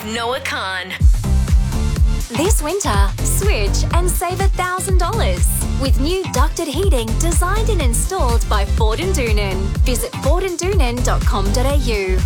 Noah Khan. This winter, switch and save $1,000 with new ducted heating designed and installed by Ford and Doonan. Visit fordanddoonan.com.au.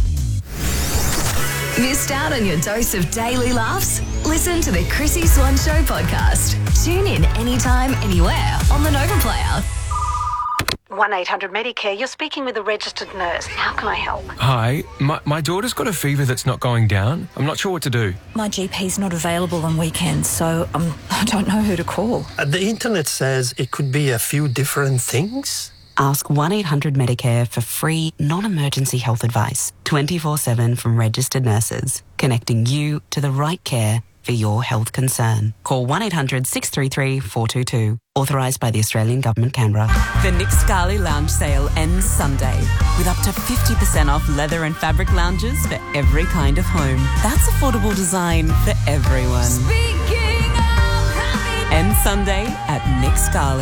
Missed out on your dose of daily laughs? Listen to the Chrissy Swan Show podcast. Tune in anytime, anywhere on the Nova Player. 1-800-MEDICARE. You're speaking with a registered nurse. How can I help? Hi, my daughter's got a fever that's not going down. I'm not sure what to do. My GP's not available on weekends, so I don't know who to call. The internet says it could be a few different things. Ask 1-800-MEDICARE for free, non-emergency health advice, 24/7 from registered nurses, connecting you to the right care for your health concern. Call 1-800-633-422. Authorised by the Australian Government, Canberra. The Nick Scali Lounge sale ends Sunday with up to 50% off leather and fabric lounges for every kind of home. That's affordable design for everyone. Speaking of happy... Ends Sunday at Nick Scali.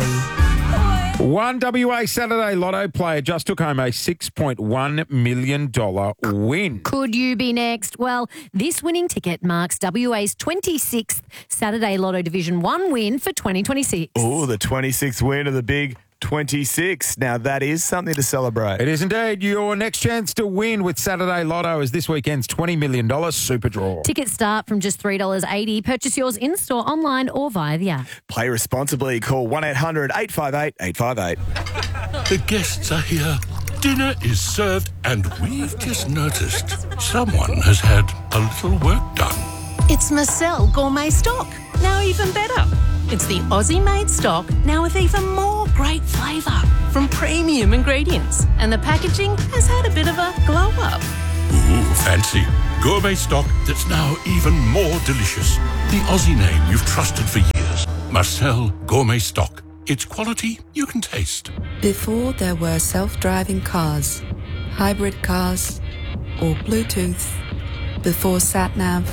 One WA Saturday Lotto player just took home a $6.1 million win. Could you be next? Well, this winning ticket marks WA's 26th Saturday Lotto Division 1 win for 2026. Oh, the 26th win of the big 26. Now, that is something to celebrate. It is indeed. Your next chance to win with Saturday Lotto is this weekend's $20 million Super Draw. Tickets start from just $3.80. Purchase yours in-store, online or via the app. Play responsibly. Call 1-800-858-858. The guests are here. Dinner is served and we've just noticed someone has had a little work done. It's Marcel Gourmet Stock, now even better. It's the Aussie-made stock, now with even more great flavour from premium ingredients. And the packaging has had a bit of a glow-up. Ooh, fancy. Gourmet stock that's now even more delicious. The Aussie name you've trusted for years. Marcel Gourmet Stock. It's quality you can taste. Before there were self-driving cars, hybrid cars, or Bluetooth, before sat-nav,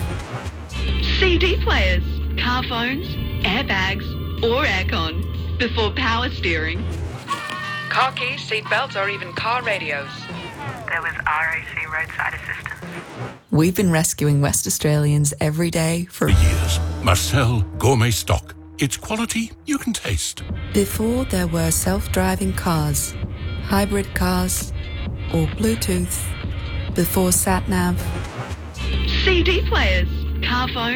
CD players, car phones, airbags, or aircon, before power steering. Car keys, seat belts, or even car radios. There was RAC roadside assistance. we've been rescuing West Australians every day for years. Marcel Gourmet Stock. It's quality you can taste. Before there were self-driving cars, hybrid cars, or Bluetooth, before sat-nav, CD players, car phones,